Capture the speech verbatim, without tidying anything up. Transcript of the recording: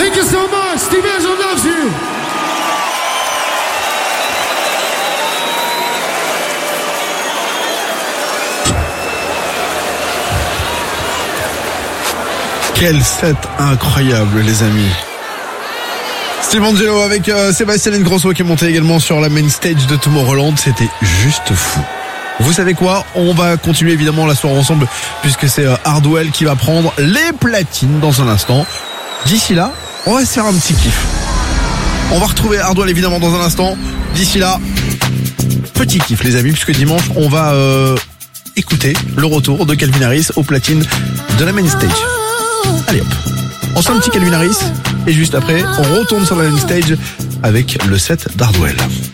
Thank you so much. Steve Angelo loves you. Quel set incroyable, les amis. Steve Angelo avec euh, Sébastien Ingrosso qui est monté également sur la main stage de Tomorrowland. C'était juste fou. Vous savez quoi? On va continuer évidemment la soirée ensemble puisque c'est euh, Hardwell qui va prendre les platines dans un instant. D'ici là, on va se faire un petit kiff. On va retrouver Hardwell évidemment dans un instant. D'ici là, petit kiff les amis, puisque dimanche on va euh, écouter le retour de Calvin Harris aux platines de la main stage. Allez hop, on se fait un petit Calvin Harris et juste après on retourne sur la main stage avec le set d'Hardwell.